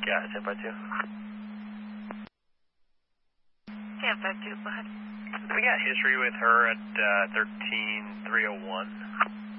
Yeah, 1052. 1052, go ahead. We got history with her at 13301.